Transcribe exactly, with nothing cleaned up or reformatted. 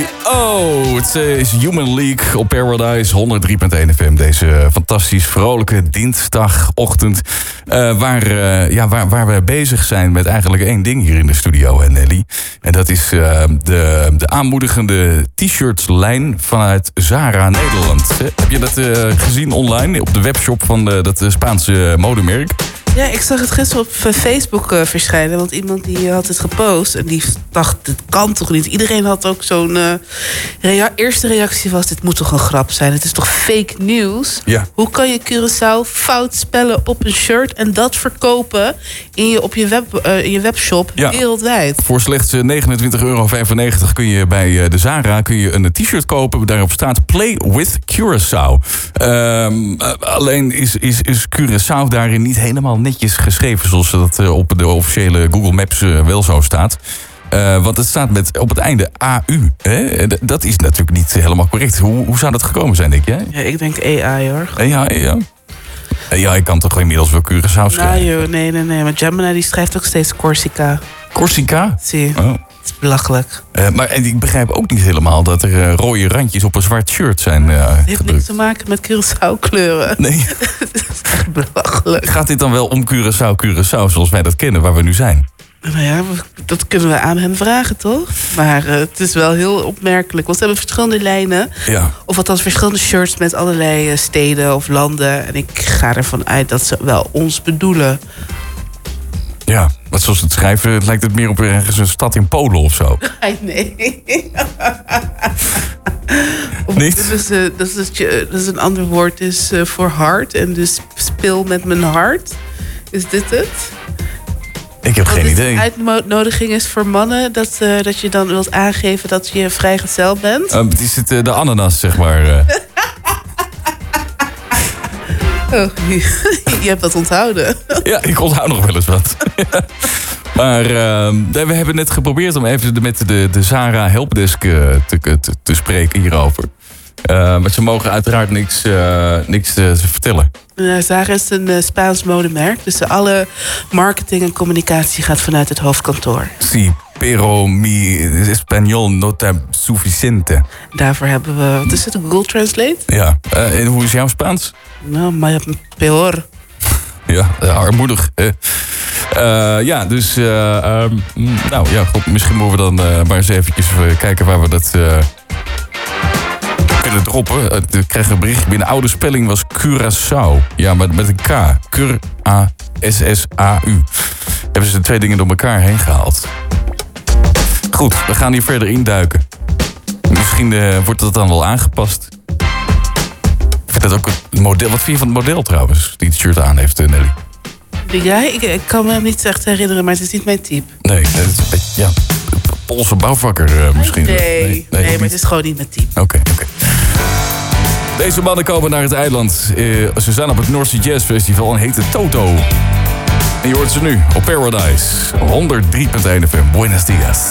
Nelly. Oh, het is Human League op Paradise honderd drie punt één F M. Deze fantastisch vrolijke dinsdagochtend. Uh, waar, uh, ja, waar, waar we bezig zijn met eigenlijk één ding hier in de studio, hè, Nelly. En dat is uh, de, de aanmoedigende t-shirtslijn vanuit Zara Nederland. Heb je dat uh, gezien online op de webshop van de, dat Spaanse modemerk? Ja, ik zag het gisteren op Facebook uh, verschijnen. Want iemand die had het gepost. En die dacht, dit kan toch niet? Iedereen had ook zo'n... Uh, rea- eerste reactie was, dit moet toch een grap zijn? Het is toch fake news? Ja. Hoe kan je Curaçao fout spellen op een shirt... en dat verkopen in je, op je, web, uh, in je webshop ja. wereldwijd? Voor slechts negenentwintig euro vijfennegentig kun je bij de Zara kun je een t-shirt kopen. Daarop staat Play with Curaçao. Um, alleen is, is, is Curaçao daarin niet helemaal netjes geschreven, zoals dat op de officiële Google Maps wel zo staat. Uh, want het staat met op het einde A U. Hè? Dat is natuurlijk niet helemaal correct. Hoe, hoe zou dat gekomen zijn, denk jij? Ja, ik denk A I hoor. A I, ja. Ja, ik kan toch inmiddels wel Curaçao schrijven? Nou joh, nee, nee, nee. Maar Gemini die schrijft ook steeds Corsica. Corsica? Zie. Oh. Het is belachelijk. Uh, maar en ik begrijp ook niet helemaal dat er uh, rode randjes op een zwart shirt zijn uh, Het heeft gedrukt. niks te maken met Curaçao kleuren. Nee. Dat is echt belachelijk. Gaat dit dan wel om Curaçao, Curaçao zoals wij dat kennen, waar we nu zijn? Nou ja, dat kunnen we aan hen vragen, toch? Maar uh, het is wel heel opmerkelijk. Want ze hebben verschillende lijnen. Ja. Of althans verschillende shirts met allerlei uh, steden of landen. En ik ga ervan uit dat ze wel ons bedoelen. Ja, maar zoals ze het schrijven, lijkt het meer op ergens een stad in Polen of zo. Nee. Of, Niet? Dat is, uh, dat, is, uh, dat is een ander woord, is uh, voor hart. En dus speel met mijn hart. Is dit het? Ik heb dat geen idee. Een uitnodiging is voor mannen dat, uh, dat je dan wilt aangeven dat je vrijgezel bent. Uh, is het uh, de ananas, zeg maar? Uh. Oh, je hebt dat onthouden. Ja, ik onthoud nog wel eens wat. Maar uh, we hebben net geprobeerd om even met de, de Zara Helpdesk uh, te, te, te spreken hierover. Uh, maar ze mogen uiteraard niks, uh, niks uh, vertellen. Uh, Zara is een uh, Spaans modemerk. Dus alle marketing en communicatie gaat vanuit het hoofdkantoor. Sí, pero mi español no tan suficiente. Daarvoor hebben we... Wat is het? Google Translate? Ja. Uh, en hoe is jouw Spaans? Nou, maar peor. Ja, armoedig. Hè? Uh, ja, dus... Uh, um, nou ja, goed, misschien moeten we dan uh, maar eens eventjes uh, kijken waar we dat... Uh, kunnen droppen. Ik kreeg een bericht binnen. Oude spelling was Curaçao. Ja, maar met een K. Cur-A-S-S-A-U. Hebben ze de twee dingen door elkaar heen gehaald. Goed, we gaan hier verder induiken. Misschien uh, wordt dat dan wel aangepast. Ik vind dat ook een model. Wat vind je van het model trouwens, die het shirt aan heeft, Nelly? Ja, ik, ik kan me hem niet echt herinneren, maar het is niet mijn type. Nee, het is een beetje, ja, Poolse bouwvakker uh, misschien. Nee, nee, nee, nee maar niet. het is gewoon niet mijn type. Oké, okay, oké. Okay. Deze mannen komen naar het eiland. Uh, ze zijn op het North Sea Jazz Festival en heten Toto. En je hoort ze nu op Paradise. honderd drie punt één F M. Buenos dias.